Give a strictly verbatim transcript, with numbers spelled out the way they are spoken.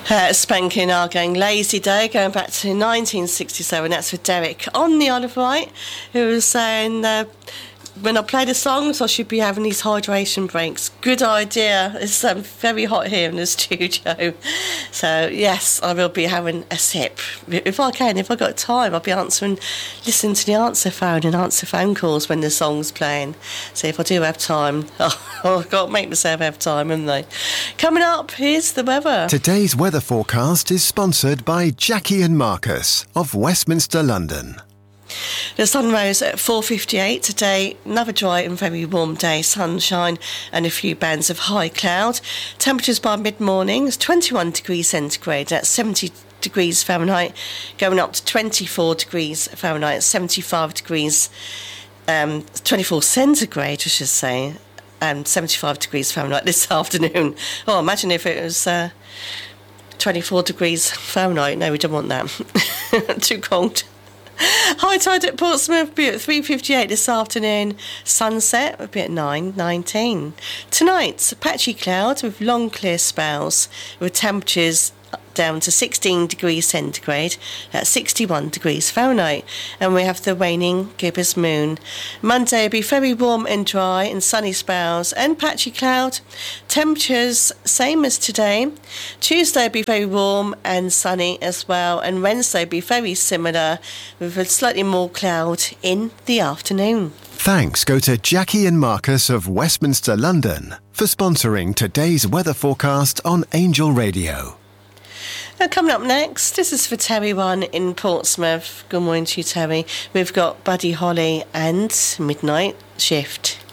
Uh, spanking our going Lazy Day, going back to nineteen sixty-seven. That's for Derek on the Isle of Wight, who was saying, uh, when I play the songs, I should be having these hydration breaks. Good idea. It's um, very hot here in the studio. So, yes, I will be having a sip. If I can, if I've got time, I'll be answering, listening to the answer phone and answer phone calls when the song's playing. So if I do have time, oh, I've got to make myself have time, haven't I? Coming up, here's the weather. Today's weather forecast is sponsored by Jackie and Marcus of Westminster, London. The sun rose at four fifty-eight today. Another dry and very warm day. Sunshine and a few bands of high cloud. Temperatures by mid-morning is twenty-one degrees centigrade. That's seventy degrees Fahrenheit. Going up to twenty-four degrees Fahrenheit. seventy-five degrees, um, twenty-four centigrade, I should say. And seventy-five degrees Fahrenheit this afternoon. Oh, imagine if it was uh, twenty-four degrees Fahrenheit. No, we don't want that. Too cold. High tide at Portsmouth will be at three fifty-eight this afternoon. Sunset will be at nine nineteen. Tonight, patchy clouds with long clear spells with temperatures down to sixteen degrees centigrade at sixty-one degrees Fahrenheit. And we have the waning gibbous moon. Monday will be very warm and dry and sunny spells and patchy cloud. Temperatures same as today. Tuesday will be very warm and sunny as well. And Wednesday will be very similar with a slightly more cloud in the afternoon. Thanks go to Jackie and Marcus of Westminster, London for sponsoring today's weather forecast on Angel Radio. Now, coming up next, this is for Terry One in Portsmouth. Good morning to you, Terry. We've got Buddy Holly and Midnight Shift.